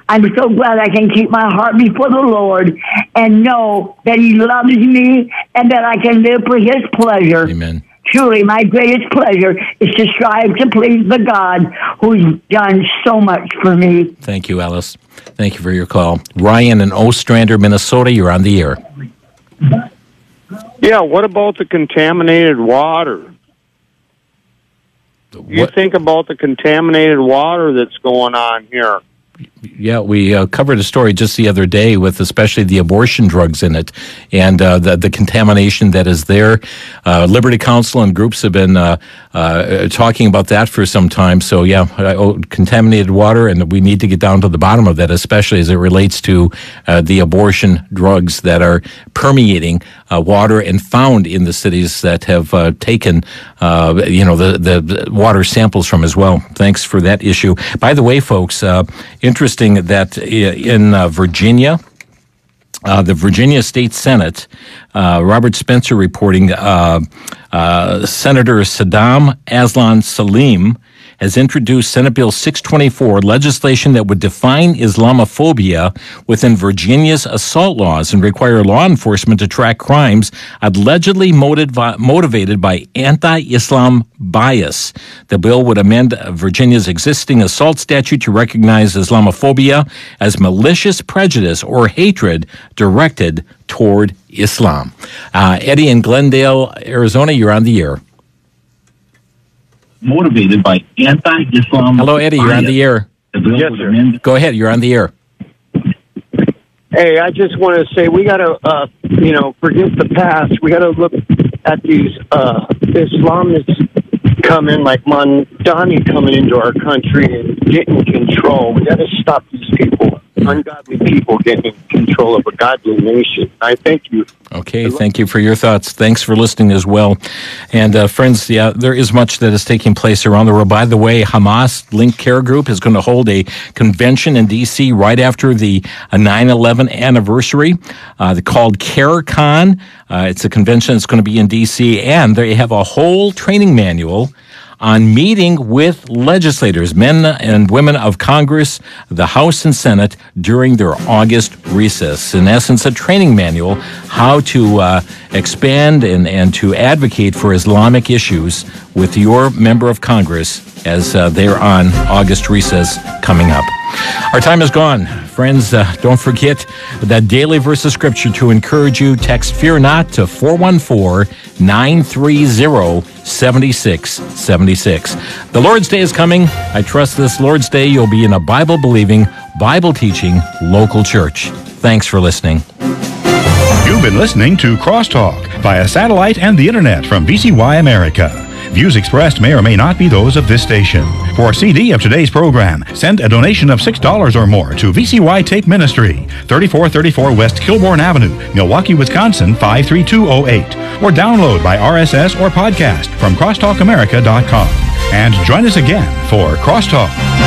I'm so glad I can keep my heart before the Lord and know that He loves me and that I can live for His pleasure. Amen. Truly, my greatest pleasure is to strive to please the God who's done so much for me. Thank you, Alice. Thank you for your call. Ryan in Ostrander, Minnesota, you're on the air. Yeah, what about the contaminated water? You think about the contaminated water that's going on here. Yeah, we covered a story just the other day with especially the abortion drugs in it and the contamination that is there. Liberty Counsel and groups have been talking about that for some time. So, yeah, contaminated water, and we need to get down to the bottom of that, especially as it relates to the abortion drugs that are permeating water and found in the cities that have taken, the water samples from as well. Thanks for that issue. By the way, folks, interesting that in Virginia, the Virginia State Senate, Robert Spencer reporting, Senator Saddam Aslan Salim has introduced Senate Bill 624, legislation that would define Islamophobia within Virginia's assault laws and require law enforcement to track crimes allegedly motivated by anti-Islam bias. The bill would amend Virginia's existing assault statute to recognize Islamophobia as malicious prejudice or hatred directed toward Islam. Eddie in Glendale, Arizona, you're on the air. Motivated by anti-Islam. Hello, Eddie. You're on the air. Yes, sir. Go ahead. You're on the air. Hey, I just want to say we got to, forget the past. We got to look at these Islamists coming, like Mondani coming into our country and getting control. We got to stop these people, ungodly people, getting in control of a godly nation. I thank you. Okay, thank you for your thoughts. Thanks for listening as well. And friends, there is much that is taking place around the world. By the way, Hamas Link Care Group is going to hold a convention in D.C. right after the 9/11 anniversary. Called CareCon. It's a convention that's going to be in D.C., and they have a whole training manual on meeting with legislators, men and women of Congress, the House and Senate, during their August recess. In essence, a training manual, how to expand and to advocate for Islamic issues with your member of Congress as they're on August recess coming up. Our time is gone. Friends, don't forget that daily verse of Scripture to encourage you. Text Fear Not to 414-930-7676. The Lord's Day is coming. I trust this Lord's Day you'll be in a Bible-believing, Bible-teaching local church. Thanks for listening. You've been listening to Crosstalk via satellite and the internet from VCY America. Views expressed may or may not be those of this station. For a CD of today's program, send a donation of $6 or more to VCY Tape Ministry, 3434 West Kilbourne Avenue, Milwaukee, Wisconsin, 53208. Or download by RSS or podcast from crosstalkamerica.com. And join us again for Crosstalk.